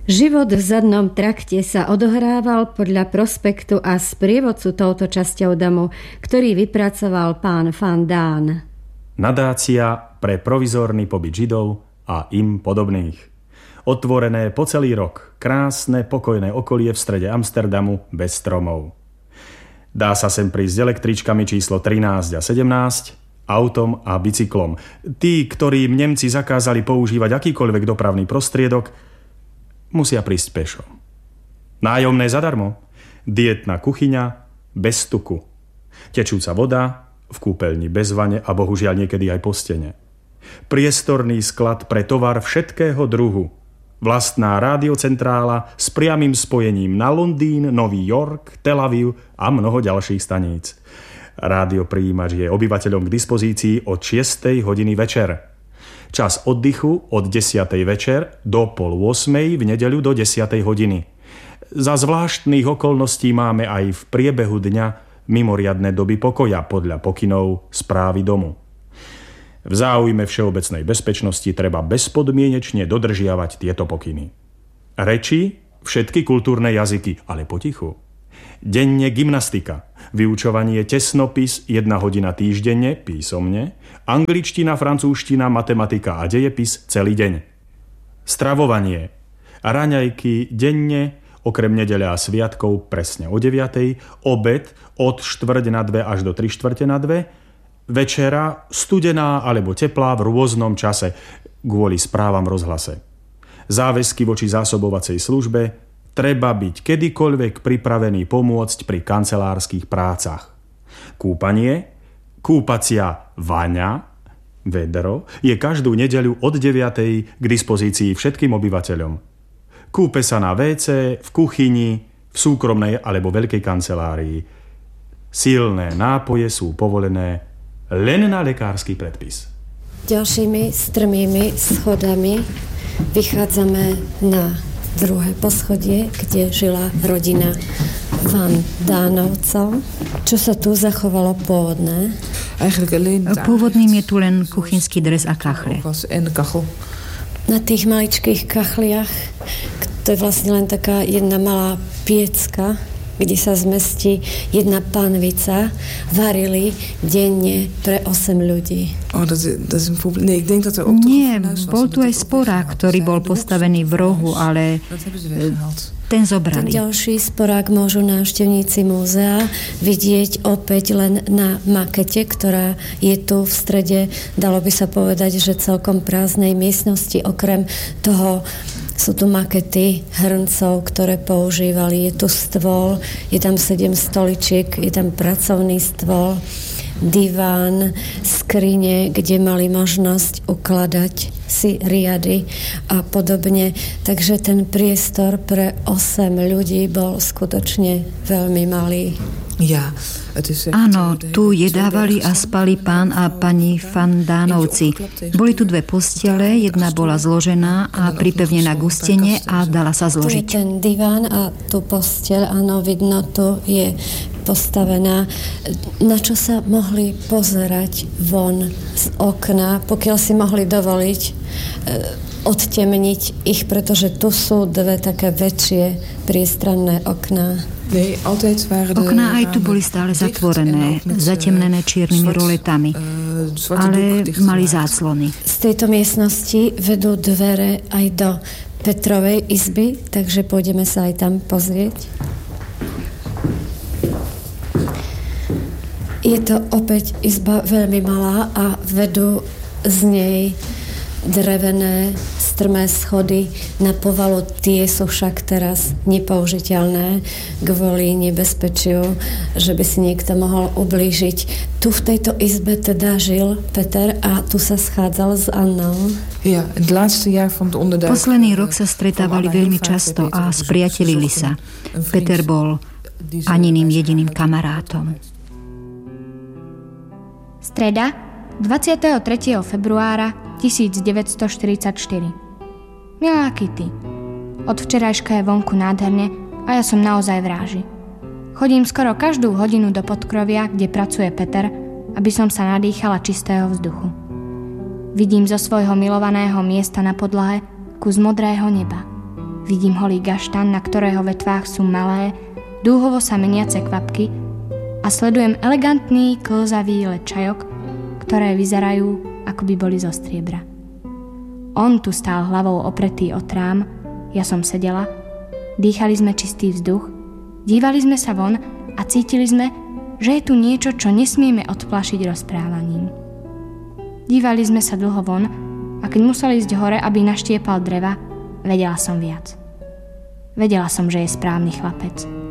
Život v zadnom trakte sa odohrával podľa prospektu a sprievodcu touto časťou domu, ktorý vypracoval pán Van Daan. Nadácia pre provizórny pobyt Židov a im podobných. Otvorené po celý rok, krásne, pokojné okolie v strede Amsterdamu bez stromov. Dá sa sem prísť električkami číslo 13 a 17, autom a bicyklom. Tí, ktorým Nemci zakázali používať akýkoľvek dopravný prostriedok, musia prísť pešo. Nájomné zadarmo, dietná kuchyňa bez tuku, tečúca voda, v kúpeľni bez vane a bohužiaľ niekedy aj po stene. Priestorný sklad pre tovar všetkého druhu. Vlastná rádiocentrála s priamym spojením na Londýn, Nový York, Tel Aviv a mnoho ďalších staníc. Rádioprijímač je obyvateľom k dispozícii od 6. hodiny večer. Čas oddychu od 10. večer do 7:30 v nedeľu do 10. hodiny. Za zvláštnych okolností máme aj v priebehu dňa mimoriadne doby pokoja podľa pokynov správy domu. V záujme všeobecnej bezpečnosti treba bezpodmienečne dodržiavať tieto pokyny. Reči, všetky kultúrne jazyky, ale potichu. Denne gymnastika, vyučovanie tesnopis 1 hodina týždenne, písomne, angličtina, francúzština, matematika a dejepis celý deň. Stravovanie, raňajky denne, okrem nedele a sviatkov presne o 9:00, obed od 1:45 až do 3:45, večera studená alebo teplá v rôznom čase kvôli správam v rozhlase. Záväzky voči zásobovacej službe, treba byť kedykoľvek pripravený pomôcť pri kancelárskych prácach. Kúpanie, kúpacia vaňa, vedro, je každú nedeľu od 9:00 k dispozícii všetkým obyvateľom. Kúpe sa na WC, v kuchyni, v súkromnej alebo veľkej kancelárii. Silné nápoje sú povolené len na lekársky predpis. Ďalšími strmými schodami vychádzame na druhé poschodie, kde žila rodina Van Dánovcov. Čo sa tu zachovalo pôvodné? Pôvodným je tu len kuchynský dres a kachle. Na tých maličkých kachliach, to je vlastne len taká jedna malá piecka, kde sa zmestí jedna pánvica, varili denne pre 8 ľudí. Nie, bol tu aj sporák, ktorý bol postavený v rohu, ale ten zobrali. Ten ďalší sporák môžu návštevníci múzea vidieť opäť len na makete, ktorá je tu v strede, dalo by sa povedať, že celkom prázdnej miestnosti. Okrem toho sú tu makety hrncov, ktoré používali. Je tu stôl, je tam 7 stoličiek, je tam pracovný stôl, diván, skrine, kde mali možnosť ukladať si riady a podobne. Takže ten priestor pre 8 ľudí bol skutočne veľmi malý. Áno, tu jedávali a spali pán a pani Van Dánovci. Boli tu 2 postele, jedna bola zložená a pripevnená k ústene a dala sa zložiť. Tu je ten diván a tu posteľ, áno, vidno, tu je postavená, na čo sa mohli pozerať von z okna, pokiaľ si mohli dovoliť odtemniť ich, pretože tu sú 2 také väčšie priestranné okná. Okná aj tu boli stále zatvorené, zatemnené čiernymi roletami, ale mali záclony. Z tejto miestnosti vedú dvere aj do Petrovej izby, takže pôjdeme sa aj tam pozrieť. Je to opäť izba veľmi malá a vedú z nej drevené strmé schody na povalu. Tie sú však teraz nepoužiteľné kvôli nebezpečiu, že by si niekto mohol ublížiť. Tu v tejto izbe teda žil Peter a tu sa schádzal s Annou. Posledný rok sa stretávali veľmi často a spriatelili sa. Peter bol Aniným jediným kamarátom. Streda, 23. februára 1944. Milá Kitty, od včerajška je vonku nádherne a ja som naozaj v ráži. Chodím skoro každú hodinu do podkrovia, kde pracuje Peter, aby som sa nadýchala čistého vzduchu. Vidím zo svojho milovaného miesta na podlahe kus modrého neba. Vidím holý gaštan, na ktorého vetvách sú malé, dúhovo sa meniace kvapky a sledujem elegantný, klzavý let čajok, ktoré vyzerajú, ako by boli zo striebra. On tu stál hlavou opretý o trám, ja som sedela, dýchali sme čistý vzduch, dívali sme sa von a cítili sme, že je tu niečo, čo nesmieme odplašiť rozprávaním. Dívali sme sa dlho von a keď musel ísť hore, aby naštiepal dreva, vedela som viac. Vedela som, že je správny chlapec.